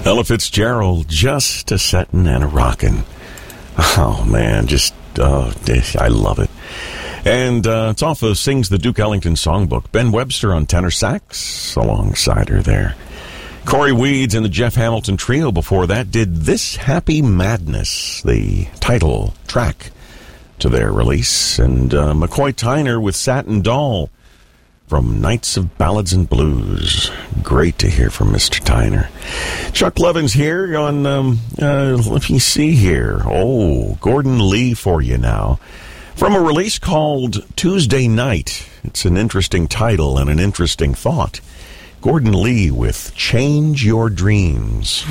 Ella Fitzgerald, just a settin' and a rockin'. Oh, man, I love it. And it's off of Sings the Duke Ellington Songbook. Ben Webster on tenor sax alongside her there. Corey Weeds and the Jeff Hamilton Trio before that did This Happy Madness, the title track to their release. And McCoy Tyner with Satin Doll from Nights of Ballads and Blues. Great to hear from Mr. Tyner. Chuck Levins here on, let me see here. Oh, Gordon Lee for you now. From a release called Tuesday Night. It's an interesting title and an interesting thought. Gordon Lee with Change Your Dreams.